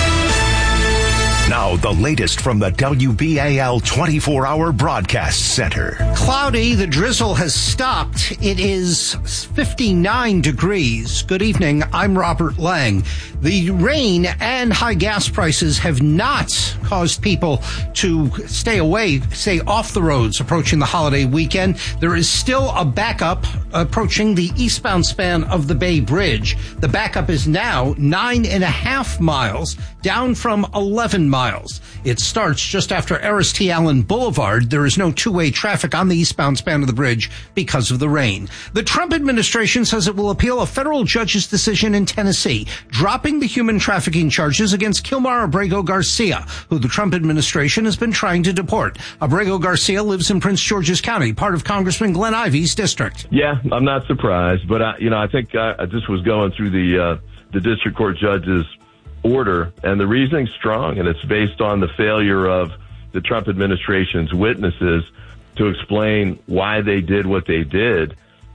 Now, the latest from the WBAL 24-hour broadcast center. Cloudy, the drizzle has stopped. It is 59 degrees. Good evening, I'm Robert Lang. The rain and high gas prices have not caused people to stay off the roads approaching the holiday weekend. There is still a backup approaching the eastbound span of the Bay Bridge. The backup is now 9.5 miles, down from 11 miles. It starts just after Eris T. Allen Boulevard. There is no two-way traffic on the eastbound span of the bridge because of the rain. The Trump administration says it will appeal a federal judge's decision in Tennessee, dropping the human trafficking charges against Kilmar Abrego Garcia, who the Trump administration has been trying to deport. Abrego Garcia lives in Prince George's County, part of Congressman Glenn Ivey's district. Yeah, I'm not surprised, but I think I just was going through the district court judge's order, and the reasoning's strong, and it's based on the failure of the Trump administration's witnesses to explain why they did what they did.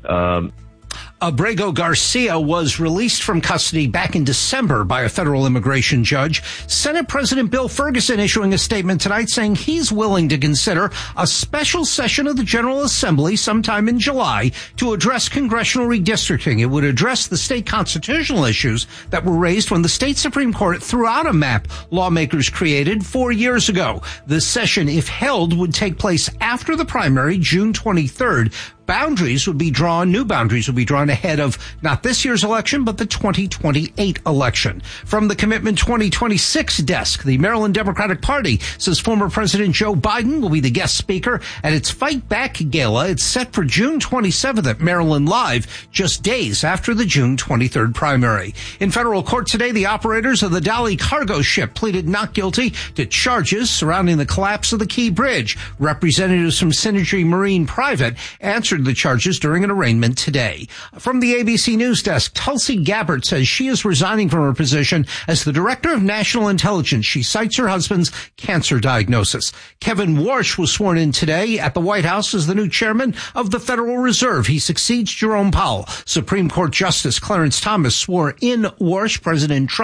Abrego Garcia was released from custody back in December by a federal immigration judge. Senate President Bill Ferguson issuing a statement tonight saying he's willing to consider a special session of the General Assembly sometime in July to address congressional redistricting. It would address the state constitutional issues that were raised when the state Supreme Court threw out a map lawmakers created 4 years ago. The session, if held, would take place after the primary, June 23rd. New boundaries would be drawn ahead of not this year's election, but the 2028 election. From the Commitment 2026 desk, the Maryland Democratic Party says former President Joe Biden will be the guest speaker at its Fight Back Gala. It's set for June 27th at Maryland Live, just days after the June 23rd primary. In federal court today, the operators of the Dali cargo ship pleaded not guilty to charges surrounding the collapse of the Key Bridge. Representatives from Synergy Marine Private answered the charges during an arraignment today. From the ABC News desk, Tulsi Gabbard says she is resigning from her position as the Director of National Intelligence. She cites her husband's cancer diagnosis. Kevin Warsh was sworn in today at the White House as the new chairman of the Federal Reserve. He succeeds Jerome Powell. Supreme Court Justice Clarence Thomas swore in Warsh. President Trump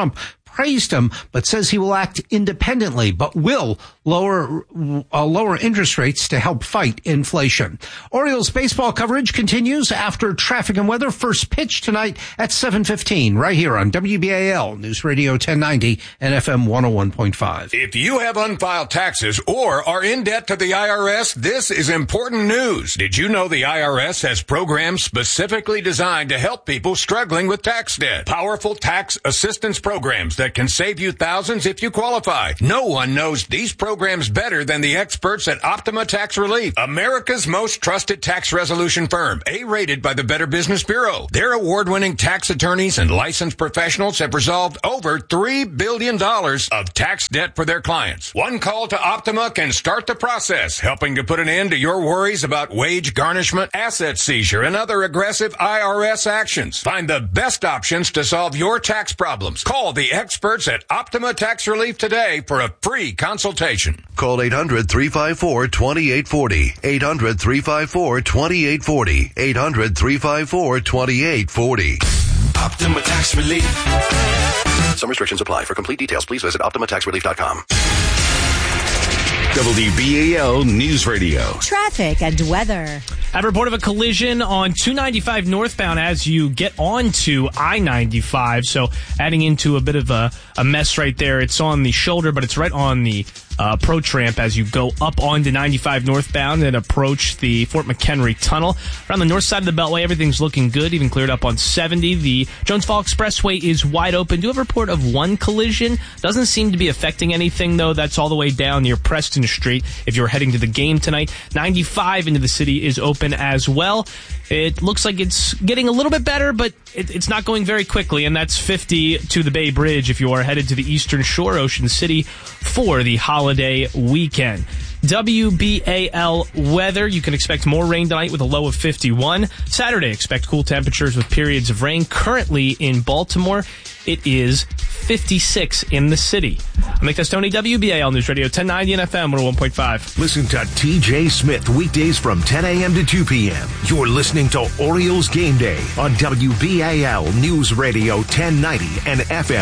praised him, but says he will act independently, but will lower interest rates to help fight inflation. Orioles baseball coverage continues after traffic and weather. First pitch tonight at 7:15, right here on WBAL News Radio 1090 and FM 101.5. If you have unfiled taxes or are in debt to the IRS, this is important news. Did you know the IRS has programs specifically designed to help people struggling with tax debt? Powerful tax assistance programs that can save you thousands if you qualify. No one knows these programs better than the experts at Optima Tax Relief, America's most trusted tax resolution firm, A-rated by the Better Business Bureau. Their award-winning tax attorneys and licensed professionals have resolved over $3 billion of tax debt for their clients. One call to Optima can start the process, helping to put an end to your worries about wage garnishment, asset seizure, and other aggressive IRS actions. Find the best options to solve your tax problems. Call the experts at Optima Tax Relief today for a free consultation. Call 800-354-2840. 800-354-2840. 800-354-2840. Optima Tax Relief. Some restrictions apply. For complete details, please visit OptimaTaxRelief.com. WBAL News Radio. Traffic and weather. I have a report of a collision on 295 northbound as you get onto I-95. So adding into a bit of a mess right there. It's on the shoulder, but it's right on the approach ramp as you go up onto 95 northbound and approach the Fort McHenry Tunnel. Around the north side of the Beltway, everything's looking good, even cleared up on 70. The Jones Fall Expressway is wide open. Do have a report of one collision. Doesn't seem to be affecting anything, though. That's all the way down near Preston Street if you're heading to the game tonight. 95 into the city is open as well. It looks like it's getting a little bit better, but it's not going very quickly, and that's 50 to the Bay Bridge if you are headed to the Eastern Shore, Ocean City, for the holiday weekend. WBAL weather. You can expect more rain tonight with a low of 51. Saturday, expect cool temperatures with periods of rain. Currently in Baltimore, it is 56 in the city. I'm Nick Testoni, WBAL News Radio 1090 and FM 101.5. Listen to TJ Smith weekdays from 10 a.m. to 2 p.m. You're listening to Orioles Game Day on WBAL News Radio 1090 and FM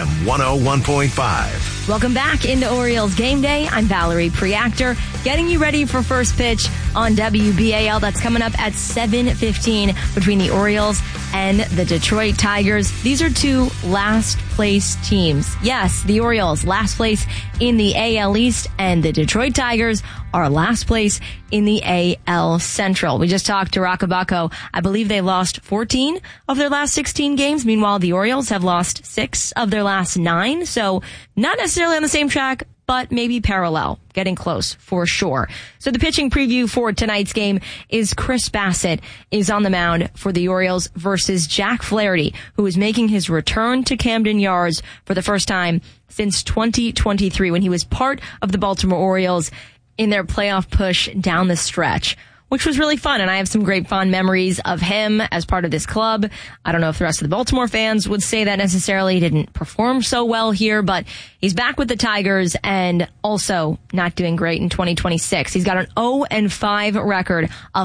101.5. Welcome back into Orioles Game Day. I'm Valerie Preactor, getting you ready for first pitch on WBAL. That's coming up at 7:15 between the Orioles and the Detroit Tigers. These are two last place teams. Yes, the Orioles last place in the AL East and the Detroit Tigers are last place in the AL Central. We just talked to Roccabaco. I believe they lost 14 of their last 16 games. Meanwhile, the Orioles have lost 6 of their last 9. So not necessarily on the same track, but maybe parallel, getting close for sure. So the pitching preview for tonight's game is Chris Bassitt is on the mound for the Orioles versus Jack Flaherty, who is making his return to Camden Yards for the first time since 2023 when he was part of the Baltimore Orioles in their playoff push down the stretch, which was really fun. And I have some great fond memories of him as part of this club. I don't know if the rest of the Baltimore fans would say that necessarily. He didn't perform so well here, but he's back with the Tigers and also not doing great in 2026. He's got an 0-5 record, a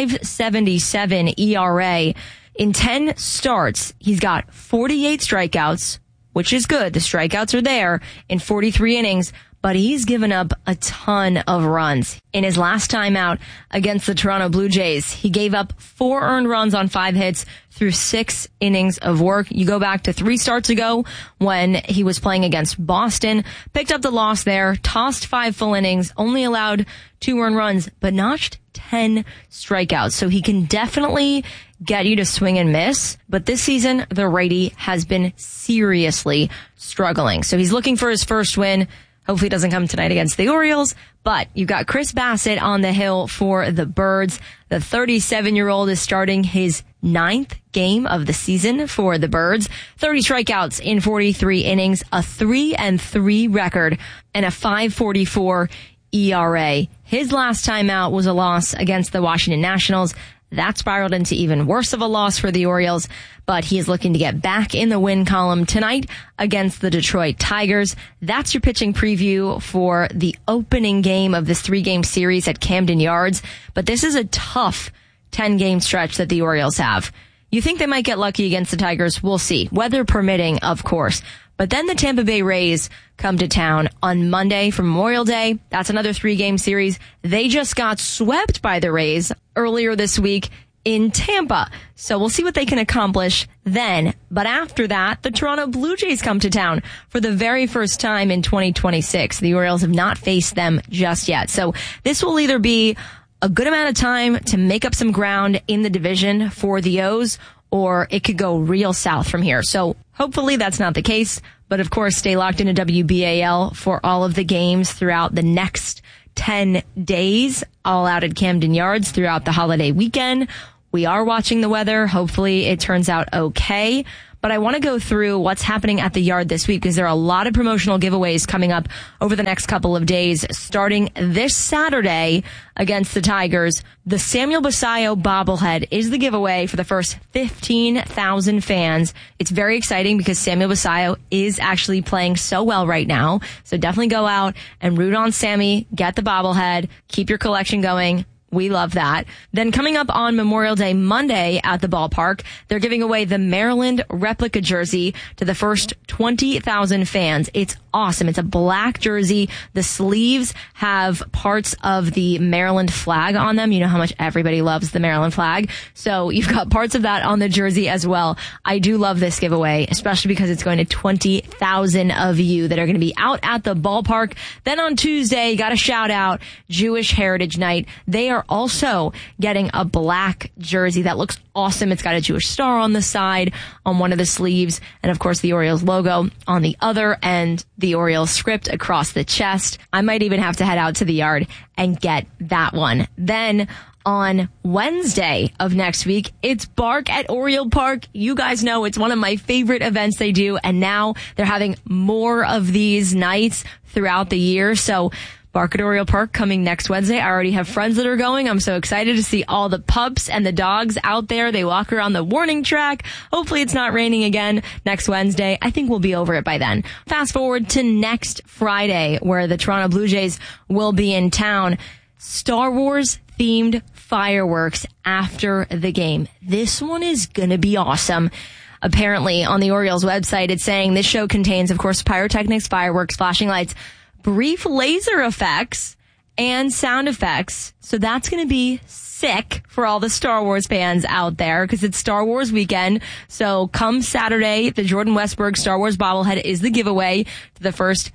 5.77 ERA. In 10 starts, he's got 48 strikeouts, which is good. The strikeouts are there in 43 innings. But he's given up a ton of runs. In his last time out against the Toronto Blue Jays, he gave up 4 earned runs on 5 hits through 6 innings of work. You go back to 3 starts ago when he was playing against Boston, picked up the loss there, tossed 5 full innings, only allowed 2 earned runs, but notched 10 strikeouts. So he can definitely get you to swing and miss. But this season, the righty has been seriously struggling. So he's looking for his first win. Hopefully it doesn't come tonight against the Orioles, but you've got Chris Bassitt on the hill for the Birds. The 37-year-old is starting his 9th game of the season for the Birds. 30 strikeouts in 43 innings, a 3-3 record, and a 5.44 ERA. His last time out was a loss against the Washington Nationals. That spiraled into even worse of a loss for the Orioles, but he is looking to get back in the win column tonight against the Detroit Tigers. That's your pitching preview for the opening game of this 3-game series at Camden Yards. But this is a tough 10-game stretch that the Orioles have. You think they might get lucky against the Tigers? We'll see. Weather permitting, of course. But then the Tampa Bay Rays come to town on Monday for Memorial Day. That's another 3-game series. They just got swept by the Rays earlier this week in Tampa. So we'll see what they can accomplish then. But after that, the Toronto Blue Jays come to town for the very first time in 2026. The Orioles have not faced them just yet. So this will either be a good amount of time to make up some ground in the division for the O's, or it could go real south from here. So hopefully that's not the case. But of course, stay locked into WBAL for all of the games throughout the next 10 days, all out at Camden Yards throughout the holiday weekend. We are watching the weather. Hopefully it turns out okay. But I want to go through what's happening at the Yard this week because there are a lot of promotional giveaways coming up over the next couple of days. Starting this Saturday against the Tigers, the Samuel Basayo bobblehead is the giveaway for the first 15,000 fans. It's very exciting because Samuel Basayo is actually playing so well right now. So definitely go out and root on Sammy, get the bobblehead, keep your collection going. We love that. Then coming up on Memorial Day Monday at the ballpark, they're giving away the Maryland replica jersey to the first 20,000 fans. It's awesome. It's a black jersey. The sleeves have parts of the Maryland flag on them. You know how much everybody loves the Maryland flag. So you've got parts of that on the jersey as well. I do love this giveaway, especially because it's going to 20,000 of you that are going to be out at the ballpark. Then on Tuesday, got a shout out, Jewish Heritage Night. They are also getting a black jersey that looks awesome. It's got a Jewish star on the side, on one of the sleeves, and of course the Orioles logo on the other, and the Orioles script across the chest. I might even have to head out to the Yard and get that one. Then on Wednesday of next week, it's Bark at Oriole Park. You guys know it's one of my favorite events they do, and now they're having more of these nights throughout the year. So Bark at Oriole Park coming next Wednesday. I already have friends that are going. I'm so excited to see all the pups and the dogs out there. They walk around the warning track. Hopefully it's not raining again next Wednesday. I think we'll be over it by then. Fast forward to next Friday, where the Toronto Blue Jays will be in town. Star Wars themed fireworks after the game. This one is gonna be awesome. Apparently on the Orioles website, it's saying this show contains, of course, pyrotechnics, fireworks, flashing lights, brief laser effects, and sound effects. So that's going to be sick for all the Star Wars fans out there because it's Star Wars weekend. So come Saturday, the Jordan Westberg Star Wars bobblehead is the giveaway to the first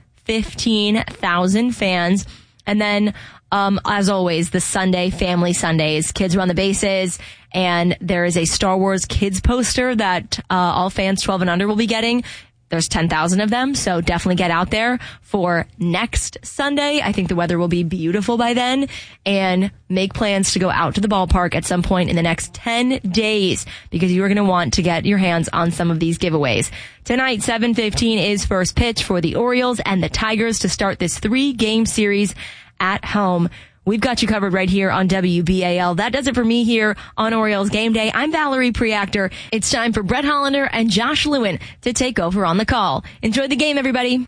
15,000 fans. And then, as always, the Sunday, Family Sundays, kids run the bases, and there is a Star Wars kids poster that all fans 12 and under will be getting. There's 10,000 of them, so definitely get out there for next Sunday. I think the weather will be beautiful by then, and make plans to go out to the ballpark at some point in the next 10 days because you are going to want to get your hands on some of these giveaways. Tonight, 7:15 is first pitch for the Orioles and the Tigers to start this 3-game series at home. We've got you covered right here on WBAL. That does it for me here on Orioles Game Day. I'm Valerie Preactor. It's time for Brett Hollander and Josh Lewin to take over on the call. Enjoy the game, everybody.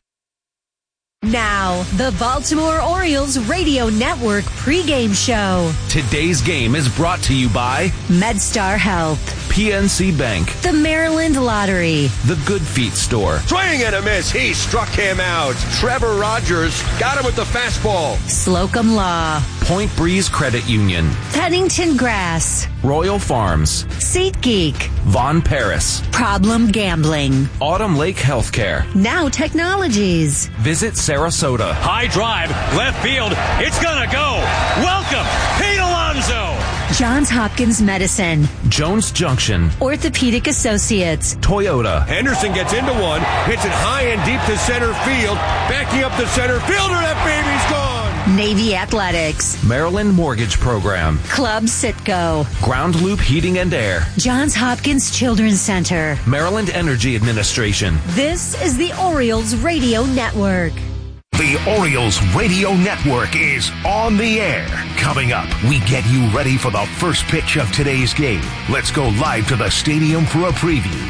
Now, the Baltimore Orioles Radio Network pregame show. Today's game is brought to you by MedStar Health, PNC Bank, the Maryland Lottery, the Good Feet Store. Swing and a miss. He struck him out. Trevor Rogers got him with the fastball. Slocum Law, Point Breeze Credit Union, Pennington Grass, Royal Farms, SeatGeek, Von Paris, Problem Gambling, Autumn Lake Healthcare, Now Technologies. Visit Sarasota. High drive, left field. It's gonna go. Welcome, Pete Alonso. Johns Hopkins Medicine, Jones Junction, Orthopedic Associates, Toyota. Henderson gets into one, hits it high and deep to center field. Backing up the center fielder, that baby's gone. Navy Athletics, Maryland Mortgage Program, Club Citgo, Ground Loop Heating and Air, Johns Hopkins Children's Center, Maryland Energy Administration. This is the Orioles Radio Network. The Orioles Radio Network is on the air. Coming up, we get you ready for the first pitch of today's game. Let's go live to the stadium for a preview.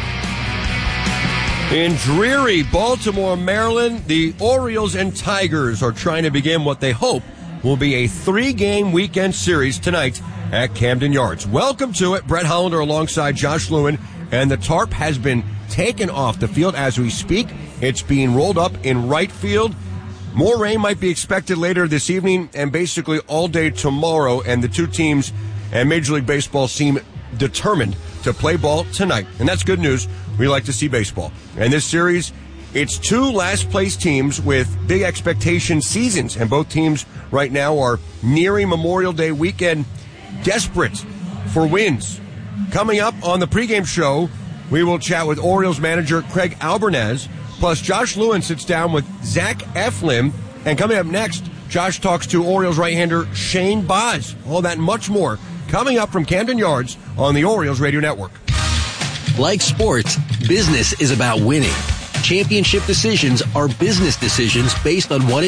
In dreary Baltimore, Maryland, the Orioles and Tigers are trying to begin what they hope will be a 3-game weekend series tonight at Camden Yards. Welcome to it. Brett Hollander alongside Josh Lewin and the tarp has been taken off the field as we speak. It's being rolled up in right field. More rain might be expected later this evening and basically all day tomorrow, and the two teams and Major League Baseball seem determined to play ball tonight, and that's good news. We like to see baseball. And this series, it's two last-place teams with big expectation seasons, and both teams right now are nearing Memorial Day weekend, desperate for wins. Coming up on the pregame show, we will chat with Orioles manager Craig Albernaz, plus Josh Lewin sits down with Zach Eflin, and coming up next, Josh talks to Orioles right-hander Shane Baz. All that and much more coming up from Camden Yards on the Orioles Radio Network. Like sports, business is about winning. Championship decisions are business decisions based on what